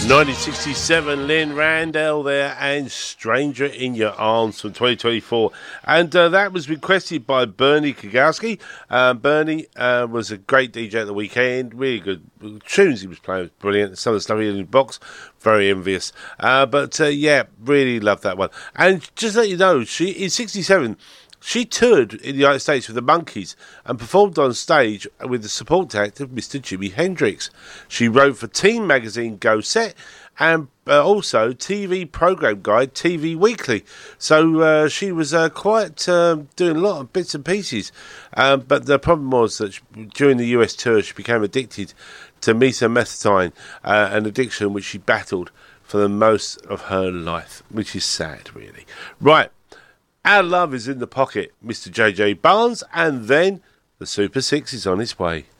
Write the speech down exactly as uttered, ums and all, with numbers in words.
nineteen sixty-seven, Lynn Randall there, and Stranger in Your Arms from twenty twenty-four. And uh, that was requested by Bernie Kagowski. Uh, Bernie uh, was a great D J at the weekend. Really good tunes he was playing. Was brilliant. Some of the stuff he had in the box, very envious. Uh, but uh, yeah, really loved that one. And just to let you know, she in sixty-seven... she toured in the United States with the Monkees and performed on stage with the support act of Mister Jimi Hendrix. She wrote for teen magazine Go Set and uh, also T V program guide T V Weekly. So uh, she was uh, quite uh, doing a lot of bits and pieces. Um, but the problem was that she, during the U S tour, she became addicted to methamphetamine, uh, an addiction which she battled for the most of her life, which is sad, really. Right. Our Love is in the Pocket, Mister J J Barnes, and then the Super Six is on its way.